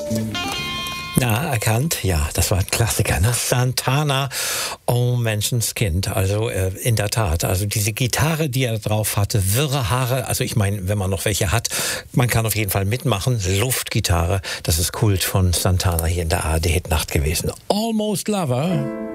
Na, erkannt? Ja, das war ein Klassiker, ne? Santana, Oh Menschenskind. Also in der Tat, also diese Gitarre, die er drauf hatte, wirre Haare, also ich meine, wenn man noch welche hat, man kann auf jeden Fall mitmachen. Luftgitarre, das ist Kult von Santana hier in der ARD-Hitnacht gewesen. Almost Lover.